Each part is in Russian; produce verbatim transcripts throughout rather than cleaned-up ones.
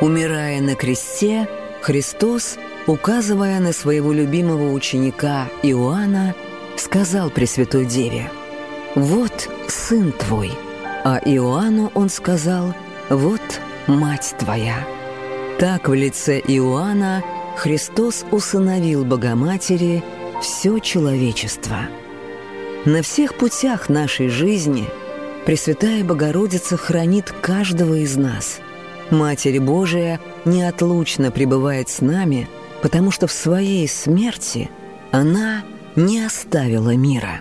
Умирая на кресте, Христос, указывая на своего любимого ученика Иоанна, сказал Пресвятой Деве: «Вот сын твой», а Иоанну он сказал: «Вот мать твоя». Так в лице Иоанна Христос усыновил Богоматери все человечество. На всех путях нашей жизни Пресвятая Богородица хранит каждого из нас. Матерь Божия неотлучно пребывает с нами, потому что в своей смерти она не оставила мира.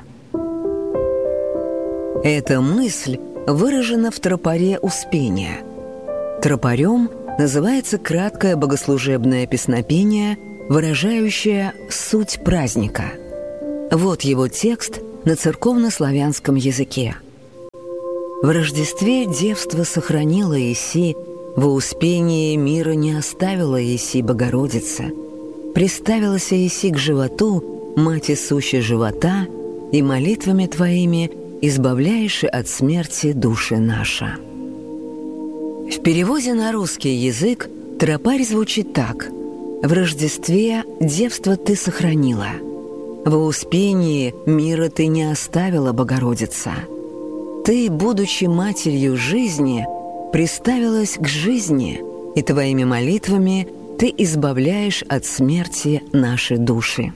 Эта мысль выражена в тропаре Успения. Тропарем называется краткое богослужебное песнопение, выражающее суть праздника. Вот его текст на церковно-славянском языке. «В Рождестве девство сохранила еси, во Успении мира не оставила еси Богородица, приставилась еси к животу, мати суща живота, и молитвами твоими избавляешь от смерти души наша». В переводе на русский язык тропарь звучит так: «В Рождестве девство ты сохранила, во Успении мира ты не оставила, Богородица. Ты, будучи матерью жизни, приставилась к жизни, и твоими молитвами ты избавляешь от смерти наши души».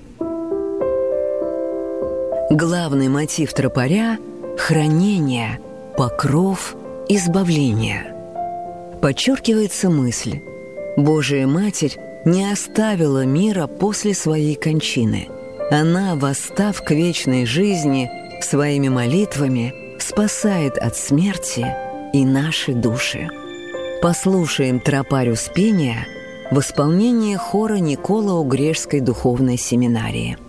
Главный мотив тропаря — хранение, покров, избавление. Подчеркивается мысль: Божия Матерь не оставила мира после своей кончины. Она, восстав к вечной жизни, своими молитвами спасает от смерти и наши души. Послушаем тропарь Успения в исполнении хора Никола Угрешской духовной семинарии.